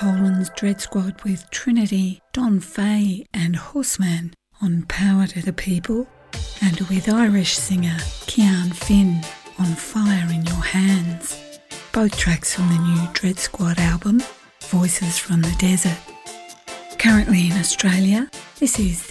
Poland's Dread Squad with Trinity, Don Fay and Horseman on Power to the People, and with Irish singer Cian Finn on Fire in Your Hands. Both tracks from the new Dread Squad album, Voices from the Desert. Currently in Australia, this is